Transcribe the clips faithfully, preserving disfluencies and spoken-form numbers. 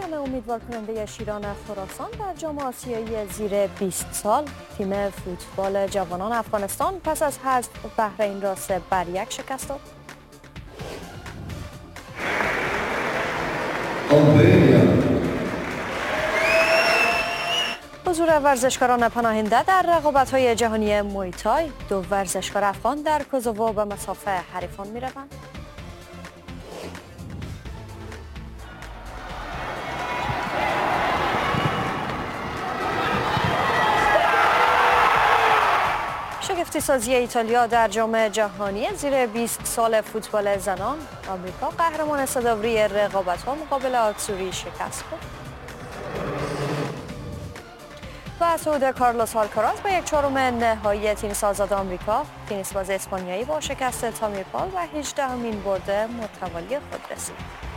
همه امیدوار کننده شیران خراسان در جام آسیایی زیر بیست سال تیم فوتبال جوانان افغانستان پس از حذف بحرین را سه بر یک شکست داد. حضور ورزشکاران پناهنده در رقابت‌های جهانی موی تای، دو ورزشکار افغان در کوزوو به مصاف حریفان می‌روند. شگفتی سازی ایتالیا در جام جهانی زیر بیست سال فوتبال زنان، آمریکا قهرمان صداوری رقابت‌ها مقابل آتسوری شکست خورد. و صعود کارلوس آلکاراز به یک چهارم نهایی تنیس آزاد آمریکا، تنیس باز اسپانیایی با شکست تامی پال و هجدهمین برد متوالی خود رسید.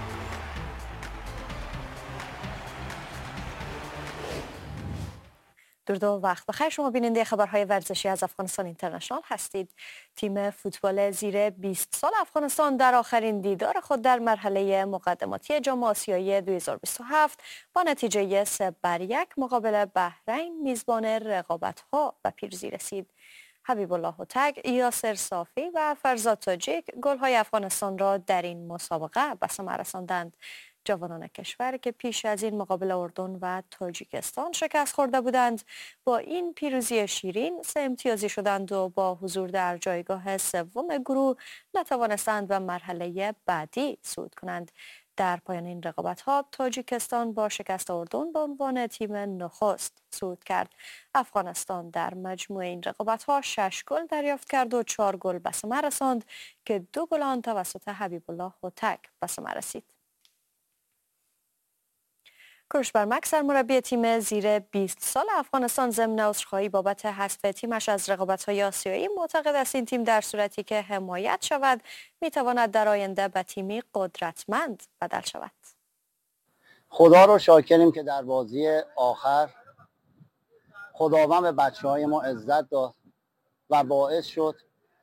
درود و وقت بخیر، شما بیننده خبرهای ورزشی از افغانستان اینترنشنال هستید. تیم فوتبال زیر بیست سال افغانستان در آخرین دیدار خود در مرحله مقدماتی جام آسیایی دو هزار و بیست و هفت با نتیجه سه بر یک مقابل بحرین میزبان رقابت‌ها به پیروزی رسید. حبیب الله هوتک، یاسر صافی و فرزاد تاجیک گل‌های افغانستان را در این مسابقه به ثمر رساندند. جوانان کشور که پیش از این مقابل اردن و تاجیکستان شکست خورده بودند با این پیروزی شیرین سه امتیازی شدند و با حضور در جایگاه سوم گروه نتوانستند به مرحله بعدی صعود کنند. در پایان این رقابت‌ها تاجیکستان با شکست اردن به عنوان تیم نخست صعود کرد. افغانستان در مجموع این رقابت‌ها شش گل دریافت کرد و چهار گل به ثمر رساند که دو گل آن توسط حبیب الله هوتک به ثمر رسید. کوروش برمک سرمربی تیم زیر بیست سال افغانستان ضمن عذرخواهی بابت حذف تیمش از رقابت‌های آسیایی معتقد است این تیم در صورتی که حمایت شود میتواند در آینده به تیمی قدرتمند بدل شود. خدا رو شاکریم که در بازی آخر خداوند به بچه‌های ما عزت داد و باعث شد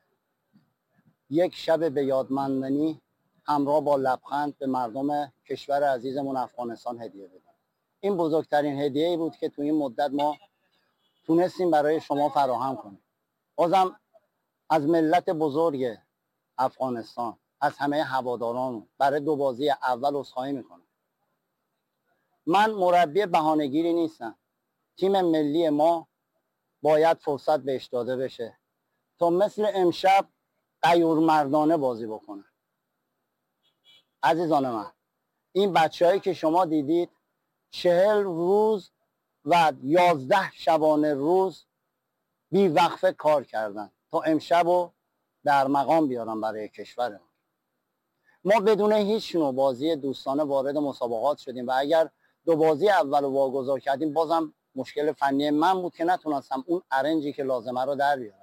یک شب به یادماندنی همراه با لبخند به مردم کشور عزیزمون افغانستان هدیه بدیم. این بزرگترین هدیه‌ای بود که تو این مدت ما تونستیم برای شما فراهم کنیم. بازم از ملت بزرگ افغانستان، از همه هواداران برای دو بازی اول عذرخواهی میکنم. من مربی بهانه‌گیری نیستم. تیم ملی ما باید فرصت بهش داده بشه تا مثل امشب غیور مردانه بازی بکنه. عزیزان من، این بچه‌هایی که شما دیدید چهل روز و یازده شبانه روز بی وقفه کار کردن تا امشب رو در مقام بیارن برای کشورمون. ما بدون هیچ نوع بازی دوستانه وارد مسابقات شدیم و اگر دو بازی اول رو واگذار کردیم بازم مشکل فنی من بود که نتونستم اون ارنجی که لازمه رو در بیارم.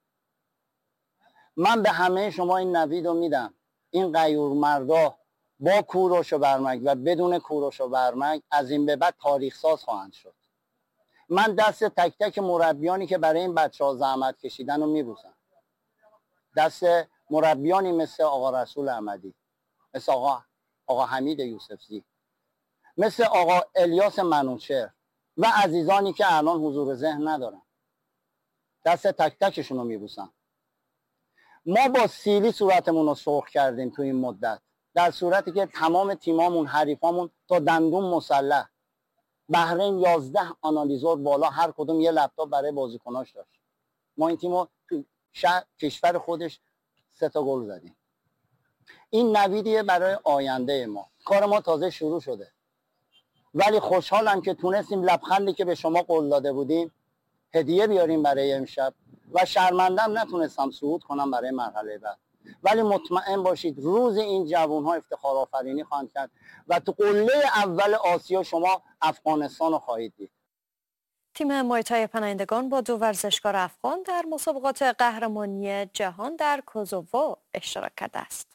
من به همه شما این نوید رو میدم، این غیور مردا با کوروش و برمک و بدون کوروش و برمک از این به بعد تاریخ ساز خواهند شد. من دست تک تک مربیانی که برای این بچه ها زحمت کشیدن رو میبوسم. دست مربیانی مثل آقا رسول احمدی، مثل آقا, آقا حمید یوسفزی، مثل آقا الیاس منوچهر و عزیزانی که الان حضور ذهن ندارن. دست تک تکشون رو میبوسم. ما با سیلی صورتمون رو سرخ کردیم تو این مدت، در صورتی که تمام تیمامون، حریفامون تا دندون مسلح. بحرین یازده آنالیزور بالا، هر کدوم یه لپتاپ برای بازیکناش داشت. ما این تیمو تو شهر کشور خودش سه تا گل زدیم. این نویدیه برای آینده ما. کار ما تازه شروع شده. ولی خوشحالم که تونستیم لبخندی که به شما قول داده بودیم هدیه بیاریم برای امشب و شرمندم نتونستم صعود کنم برای مرحله بعد. ولی مطمئن باشید روز این جوان‌ها افتخار آفرینی خواهند کرد و تو قله اول آسیا شما افغانستان رو خواهید دید. تیم موی تای پناهندگان با دو ورزشکار افغان در مسابقات قهرمانی جهان در کوزوو اشتراک کرده است.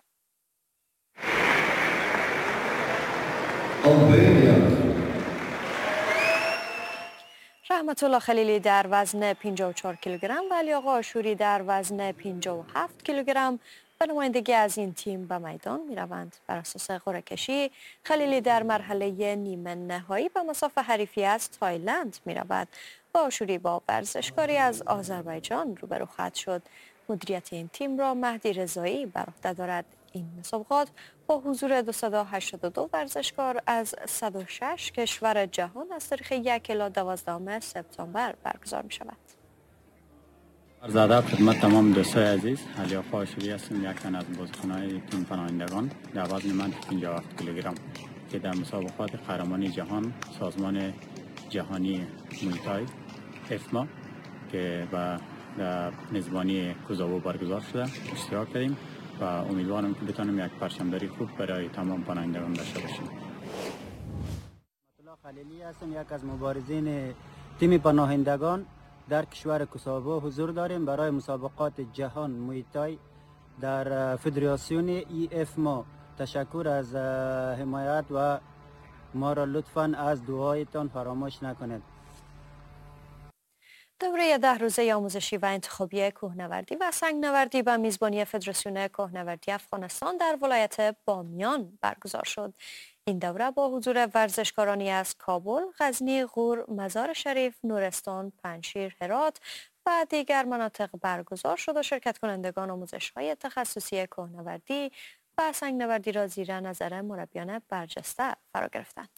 رحمت الله خلیلی در وزن پنجاه و چهار کیلوگرم و علی آقا آشوری در وزن پنجاه و هفت کیلوگرم به نمایندگی از این تیم به میدان می روند. بر اساس قرعه کشی خلیلی در مرحله نیمه نهایی به مساف حریفی از تایلند می رود. با آشوری با ورزشکاری از آذربایجان روبرو خواهد شد. مدیریت این تیم را مهدی رضایی بر عهده دارد. این مسابقات با حضور دویست و هشتاد و دو ورزشکار از صد و شش کشور جهان از تاریخ یک الی دوازده سپتامبر برگزار می شود. عرض ادب خدمت تمام دوستای عزیز. علی‌آقا آشوری هستم، یک تن از بازیکن‌های تیم پناهندگان در وزن من پنجاه و هفت کیلوگرم که در مسابقات قهرمانی جهان سازمان جهانی موی تای افما که به میزبانی کوزاوو برگزار شده اشتراک کردیم و امیدوارم که بتونیم یک پرچمداری خوب برای تمام پناهندگان داشته باشیم. الله خلیلی هستم، یک از مبارزین تیم پناهندگان در کشور کوزاوو حضور داریم برای مسابقات جهان موی تای در فدراسیون ای اف ما. تشکر از حمایت و ما را لطفاً از دعایتان فراموش نکنید. دوره ده روزه آموزشی و انتخابی کوهنوردی و سنگنوردی به میزبانی فدراسیون کوهنوردی افغانستان در ولایت بامیان برگزار شد. این دوره با حضور ورزشکارانی از کابل، غزنی، غور، مزار شریف، نورستان، پنجشیر، هرات و دیگر مناطق برگزار شد و شرکت کنندگان آموزش‌های تخصصی کوهنوردی و سنگنوردی را زیر نظر مربیان برجسته فرا گرفتند.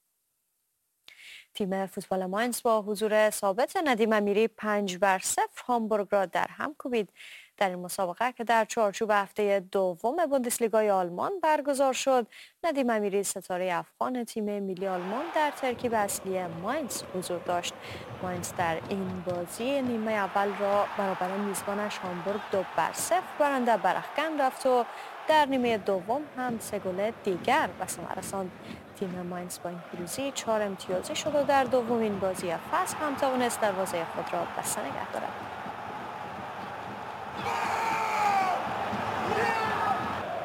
تیم فوتبال ماینز با حضور ثابت ندیم امیری پنج بر صفر هامبورگ را در هم کوبید. در این مسابقه که در چارچوب هفته دوم بوندسلیگای آلمان برگزار شد، ندیم امیری ستاره افغان تیم ملی آلمان در ترکیب اصلی ماینز حضور داشت. ماینز در این بازی نیمه اول را برابر میزبانش هامبورگ دو بر صفر برنده برخکن رفت و در نیمه دوم هم سه گل دیگر به ثمر رساند. تیم ماینز با این پیروزی چهار امتیازی شد و در دومین بازی فصل هم توانست دروازه خود را بسته نگه دارد.